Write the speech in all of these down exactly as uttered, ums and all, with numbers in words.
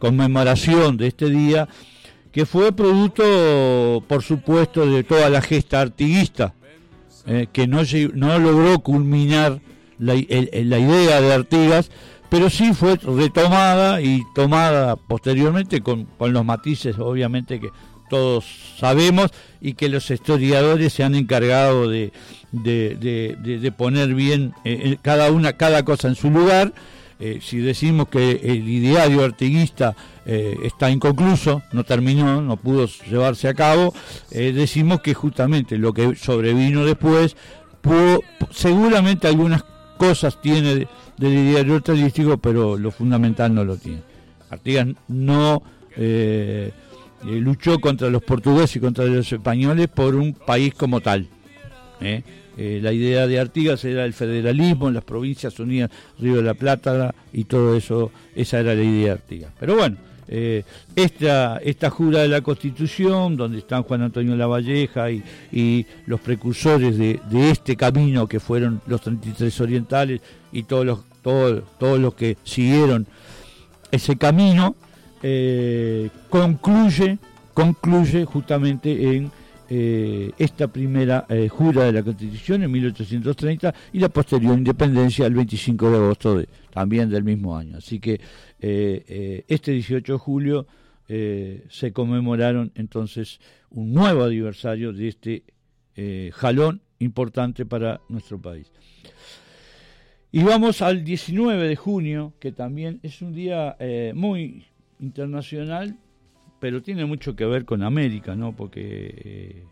conmemoración de este día, que fue producto, por supuesto, de toda la gesta artiguista, eh, que no, no logró culminar la, el, la idea de Artigas, pero sí fue retomada y tomada posteriormente con, con los matices, obviamente, que todos sabemos y que los historiadores se han encargado de, de, de, de, de poner bien eh, cada una cada cosa en su lugar. Eh, si decimos que el ideario artiguista eh, está inconcluso, no terminó, no pudo llevarse a cabo, eh, decimos que justamente lo que sobrevino después, pudo, seguramente algunas cosas tiene de, del ideario artiguístico, pero lo fundamental no lo tiene. Artigas no eh, eh, luchó contra los portugueses y contra los españoles por un país como tal, ¿eh? Eh, la idea de Artigas era el federalismo, las provincias unidas, Río de la Plata y todo eso, esa era la idea de Artigas. Pero bueno, eh, esta, esta jura de la Constitución, donde están Juan Antonio Lavalleja y, y los precursores de, de este camino que fueron los treinta y tres orientales y todos los, todos, todos los que siguieron ese camino, eh, concluye, concluye justamente en Eh, esta primera eh, jura de la Constitución en mil ochocientos treinta y la posterior independencia el veinticinco de agosto de, también del mismo año. Así que eh, eh, este dieciocho de julio eh, se conmemoraron entonces un nuevo aniversario de este eh, jalón importante para nuestro país. Y vamos al diecinueve de junio, que también es un día eh, muy internacional, pero tiene mucho que ver con América, ¿no? Porque eh,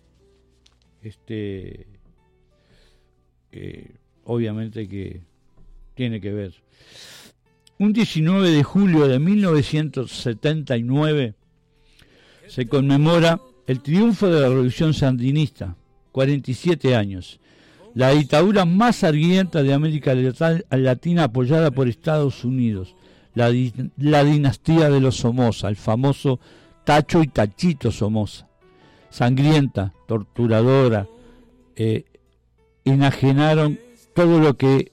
este eh, obviamente que tiene que ver. Un diecinueve de julio de mil novecientos setenta y nueve se conmemora el triunfo de la Revolución Sandinista, cuarenta y siete años. La dictadura más sangrienta de América Latina, apoyada por Estados Unidos. La, la dinastía de los Somoza, el famoso Tacho y Tachito Somoza, sangrienta, torturadora, eh, enajenaron todo lo que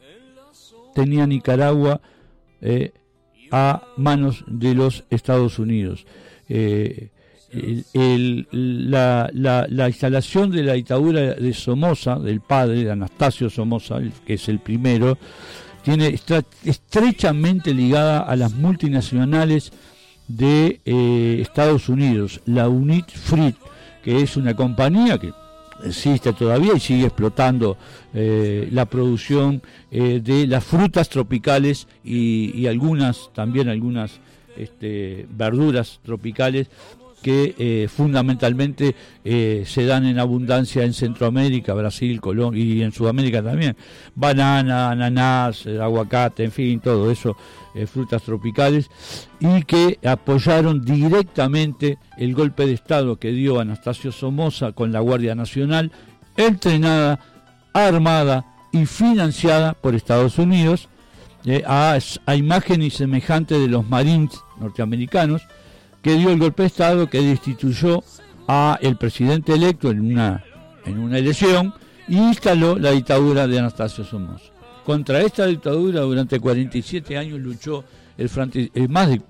tenía Nicaragua eh, a manos de los Estados Unidos. Eh, el, el, la, la, la instalación de la dictadura de Somoza, del padre, de Anastasio Somoza, el, que es el primero, tiene está estrechamente ligada a las multinacionales de eh, Estados Unidos, la Unit Fruit, que es una compañía que existe todavía y sigue explotando eh, la producción eh, de las frutas tropicales y, y algunas, también algunas este, verduras tropicales que eh, fundamentalmente eh, se dan en abundancia en Centroamérica, Brasil, Colombia y en Sudamérica también. Banana, ananás, eh, aguacate, en fin, todo eso, eh, frutas tropicales, y que apoyaron directamente el golpe de Estado que dio Anastasio Somoza con la Guardia Nacional, entrenada, armada y financiada por Estados Unidos, eh, a, a imagen y semejante de los Marines norteamericanos, que dio el golpe de Estado, que destituyó a el presidente electo en una, en una elección y instaló la dictadura de Anastasio Somoza. Contra esta dictadura durante cuarenta y siete años luchó el frente, eh, más de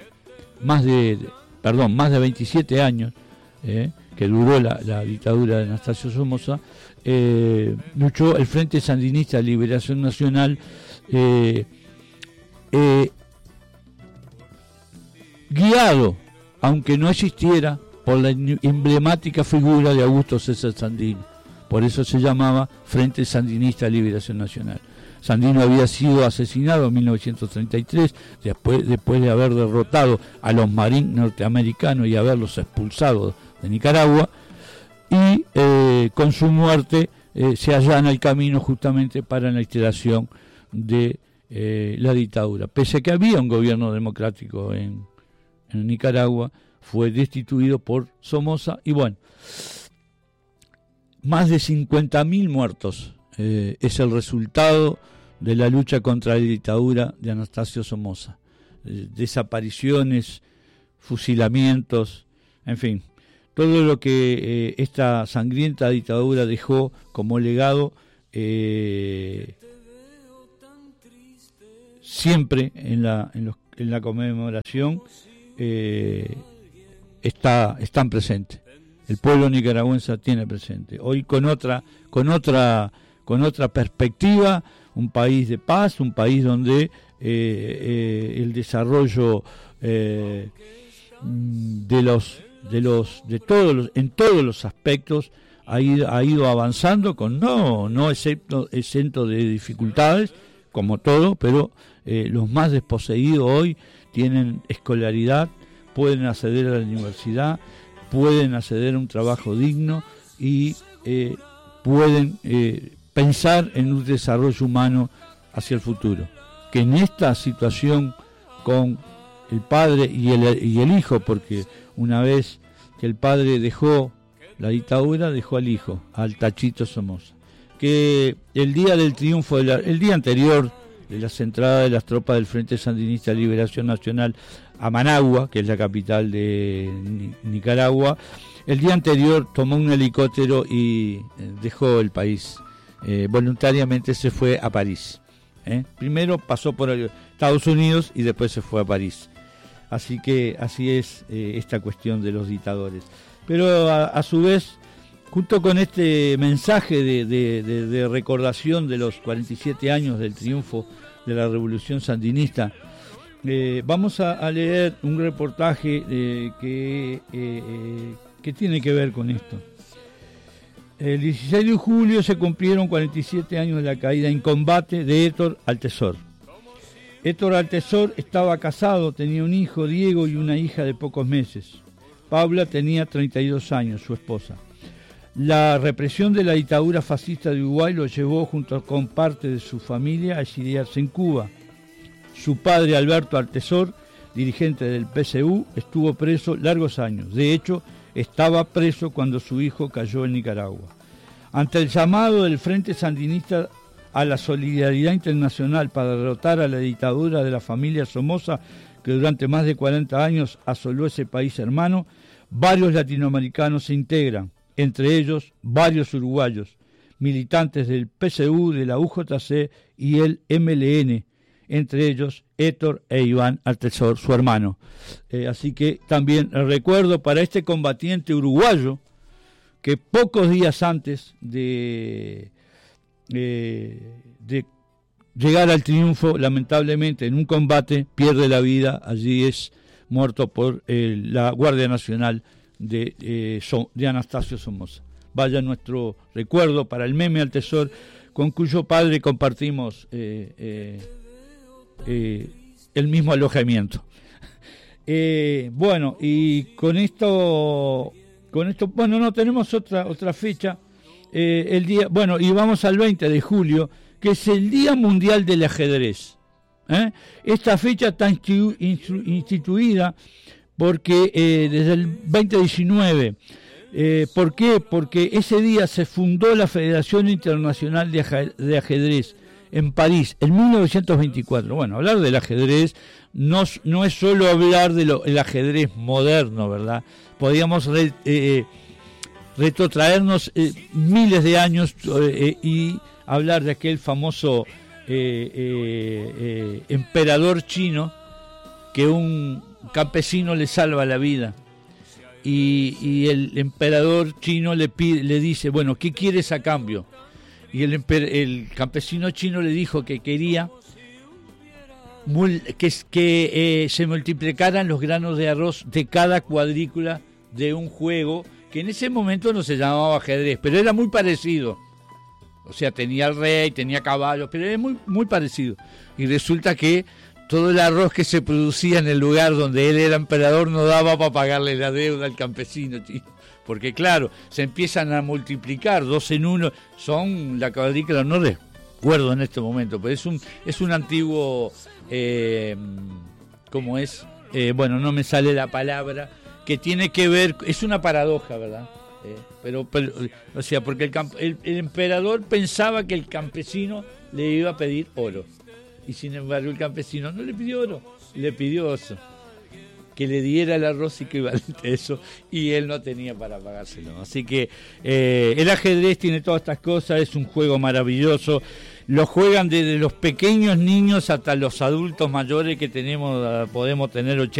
más de, de perdón, más de veintisiete años eh, que duró la, la dictadura de Anastasio Somoza, eh, luchó el Frente Sandinista de Liberación Nacional, eh, eh, guiado, aunque no existiera, por la emblemática figura de Augusto César Sandino. Por eso se llamaba Frente Sandinista de Liberación Nacional. Sandino había sido asesinado en mil novecientos treinta y tres, después, después de haber derrotado a los marines norteamericanos y haberlos expulsado de Nicaragua, y eh, con su muerte eh, se allana el camino justamente para la instalación de eh, la dictadura. Pese a que había un gobierno democrático en en Nicaragua, fue destituido por Somoza y bueno, más de cincuenta mil muertos eh, es el resultado de la lucha contra la dictadura de Anastasio Somoza. Eh, desapariciones, fusilamientos, en fin, todo lo que eh, esta sangrienta dictadura dejó como legado, eh, siempre en, la, en los en la conmemoración eh, está, están presentes. El pueblo nicaragüense tiene presente. Hoy con otra, con otra, con otra perspectiva, un país de paz, un país donde eh, eh, el desarrollo eh, de los, de los, de todos los, en todos los aspectos ha ido, ha ido avanzando con no, no excepto, exento de dificultades, como todo, pero eh, los más desposeídos hoy tienen escolaridad, pueden acceder a la universidad, pueden acceder a un trabajo digno y eh, pueden eh, pensar en un desarrollo humano hacia el futuro. Que en esta situación con el padre y el, y el hijo, porque una vez que el padre dejó la dictadura, dejó al hijo, al Tachito Somoza, que el día del triunfo, de la, el día anterior de las entradas de las tropas del Frente Sandinista de Liberación Nacional a Managua, que es la capital de Nicaragua, el día anterior tomó un helicóptero y dejó el país. Eh, voluntariamente se fue a París. ¿eh? Primero pasó por Estados Unidos y después se fue a París. Así que así es eh, esta cuestión de los dictadores. Pero a, a su vez, junto con este mensaje de, de, de, de recordación de los cuarenta y siete años del triunfo de la Revolución Sandinista, eh, vamos a, a leer un reportaje eh, que, eh, eh, que tiene que ver con esto. El dieciséis de julio se cumplieron cuarenta y siete años de la caída en combate de Héctor Altezor. Héctor Altezor estaba casado, tenía un hijo, Diego, y una hija de pocos meses. Paula tenía treinta y dos años, su esposa. La represión de la dictadura fascista de Uruguay lo llevó junto con parte de su familia a exiliarse en Cuba. Su padre, Alberto Altezor, dirigente del P C U, estuvo preso largos años. De hecho, estaba preso cuando su hijo cayó en Nicaragua. Ante el llamado del Frente Sandinista a la solidaridad internacional para derrotar a la dictadura de la familia Somoza, que durante más de cuarenta años asoló ese país hermano, varios latinoamericanos se integran, entre ellos varios uruguayos, militantes del P C U, de la U J C y el M L N, entre ellos Héctor e Iván Altezor, su hermano. Eh, así que también recuerdo para este combatiente uruguayo que pocos días antes de, eh, de llegar al triunfo, lamentablemente en un combate pierde la vida, allí es muerto por eh, la Guardia Nacional de, eh, so, de Anastasio Somoza. Vaya nuestro recuerdo para el meme Altezor, con cuyo padre compartimos eh, eh, eh, el mismo alojamiento. Eh, bueno, y con esto, con esto, bueno, no tenemos otra otra fecha. Eh, el día, bueno, y vamos al veinte de julio, que es el Día Mundial del Ajedrez. ¿eh? Esta fecha está institu instituida porque eh, desde el veinte diecinueve. Eh, ¿Por qué? Porque ese día se fundó la Federación Internacional de, Aj de Ajedrez en París, en mil novecientos veinticuatro. Bueno, hablar del ajedrez no, no es solo hablar del ajedrez moderno, ¿verdad? Podríamos re, eh, retrotraernos eh, miles de años eh, y hablar de aquel famoso eh, eh, eh, emperador chino que un campesino le salva la vida. Y, y el emperador chino le pide, le dice, bueno, ¿qué quieres a cambio? Y el, el campesino chino le dijo que quería que, que eh, se multiplicaran los granos de arroz de cada cuadrícula de un juego que en ese momento no se llamaba ajedrez, pero era muy parecido. O sea, tenía el rey, tenía caballos, pero era muy, muy parecido. Y resulta que todo el arroz que se producía en el lugar donde él era emperador no daba para pagarle la deuda al campesino, tío. Porque claro, se empiezan a multiplicar, dos en uno, son la cuadrícula, no recuerdo en este momento, pero es un, es un antiguo, eh, ¿cómo es? Eh, bueno, no me sale la palabra, que tiene que ver, es una paradoja, ¿verdad? Eh, pero, pero, o sea, porque el, el, el emperador pensaba que el campesino le iba a pedir oro. Y sin embargo el campesino no le pidió oro, le pidió oso. que le diera el arroz equivalente a eso, y él no tenía para pagárselo. Así que eh, el ajedrez tiene todas estas cosas, es un juego maravilloso. Lo juegan desde los pequeños niños hasta los adultos mayores que tenemos, podemos tener ochenta